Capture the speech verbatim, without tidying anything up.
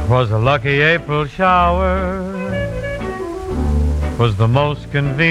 'Twas a lucky April shower, 'twas the most convenient